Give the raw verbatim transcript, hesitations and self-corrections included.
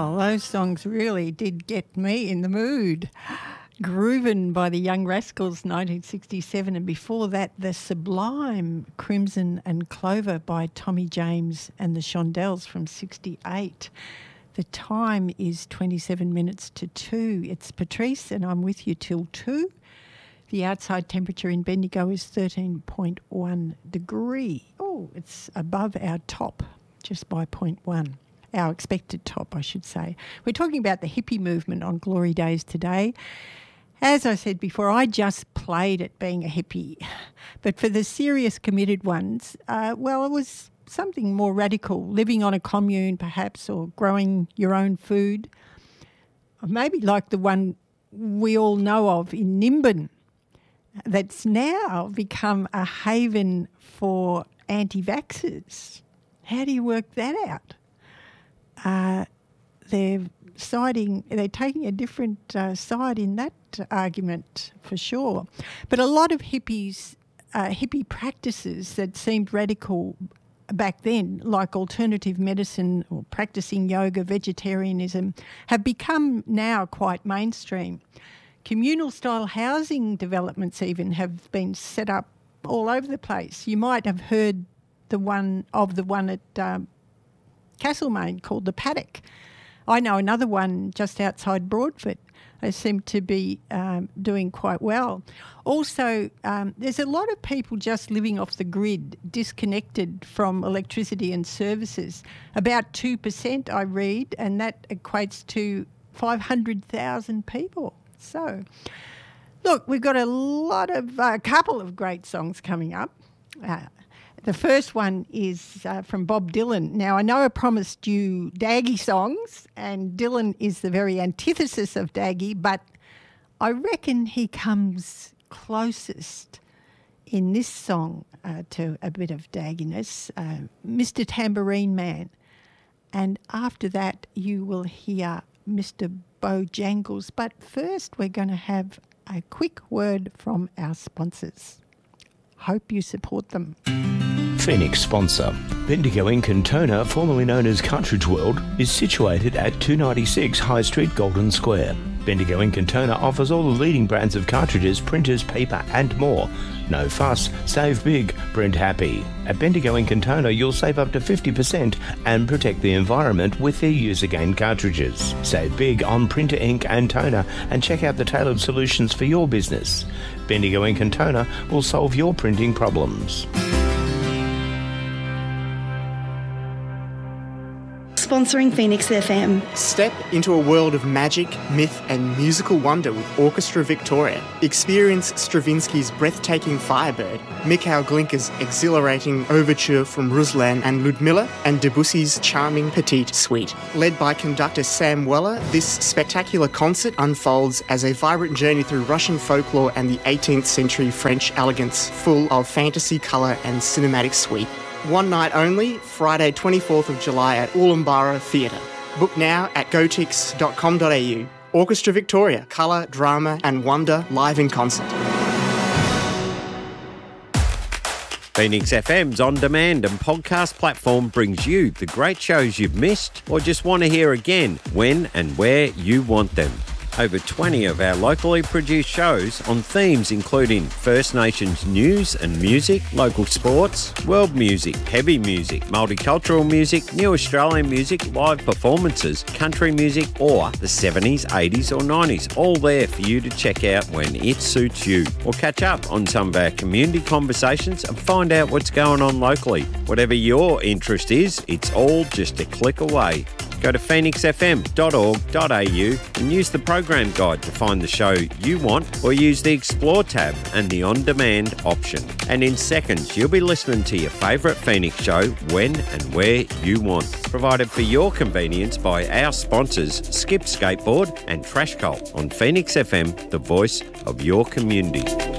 Well, those songs really did get me in the mood. Groovin' by the Young Rascals, nineteen sixty-seven, and before that, the sublime Crimson and Clover by Tommy James and the Shondells from sixty-eight. The time is twenty-seven minutes to two. It's Patrice and I'm with you till two. The outside temperature in Bendigo is thirteen point one degree. Oh, it's above our top just by zero point one. Our expected top, I should say. We're talking about the hippie movement on Glory Days today. As I said before, I just played at being a hippie. But for the serious committed ones, uh, well, it was something more radical, living on a commune perhaps, or growing your own food. Maybe like the one we all know of in Nimbin, that's now become a haven for anti-vaxxers. How do you work that out? Uh, they're siding, they're taking a different uh, side in that argument for sure. But a lot of hippies, uh, hippie practices that seemed radical back then, like alternative medicine or practicing yoga, vegetarianism, have become now quite mainstream. Communal style housing developments even have been set up all over the place. You might have heard the one of the one at um, Castlemaine called the Paddock. I know another one just outside Broadford. They seem to be um, doing quite well. Also, um, there's a lot of people just living off the grid, disconnected from electricity and services. About two percent I read, and that equates to five hundred thousand people. So, look, we've got a lot of, a uh, couple of great songs coming up. Uh, The first one is uh, from Bob Dylan. Now, I know I promised you Daggy songs, and Dylan is the very antithesis of Daggy, but I reckon he comes closest in this song uh, to a bit of dagginess, uh, Mister Tambourine Man. And after that, you will hear Mister Bojangles. But first, we're going to have a quick word from our sponsors. Hope you support them. Phoenix sponsor. Bendigo Ink and Toner, formerly known as Cartridge World, is situated at two ninety-six High Street, Golden Square. Bendigo Ink and Toner offers all the leading brands of cartridges, printers, paper and more. No fuss, save big, print happy. At Bendigo Ink and Toner, you'll save up to fifty percent and protect the environment with their Use Again cartridges. Save big on printer ink and toner and check out the tailored solutions for your business. Bendigo Ink and Toner will solve your printing problems. Sponsoring Phoenix F M. Step into a world of magic, myth and musical wonder with Orchestra Victoria. Experience Stravinsky's breathtaking Firebird, Mikhail Glinka's exhilarating overture from Ruslan and Ludmilla, and Debussy's charming Petite Suite. Led by conductor Sam Weller, this spectacular concert unfolds as a vibrant journey through Russian folklore and the eighteenth century French elegance, full of fantasy, colour and cinematic sweep. One night only, Friday twenty-fourth of July at Ulaanbaatar Theatre. Book now at gotix dot com dot a u. Orchestra Victoria, colour, drama and wonder live in concert. Phoenix F M's on-demand and podcast platform brings you the great shows you've missed or just want to hear again when and where you want them. Over twenty of our locally produced shows on themes including First Nations news and music, local sports, world music, heavy music, multicultural music, new Australian music, live performances, country music or the seventies, eighties or nineties, all there for you to check out when it suits you. Or catch up on some of our community conversations and find out what's going on locally. Whatever your interest is, it's all just a click away. Go to phoenix f m dot org dot a u and use the program guide to find the show you want, or use the Explore tab and the On-Demand option. And in seconds, you'll be listening to your favourite Phoenix show when and where you want. Provided for your convenience by our sponsors, Skip Skateboard and Trash Cult on Phoenix F M, the voice of your community.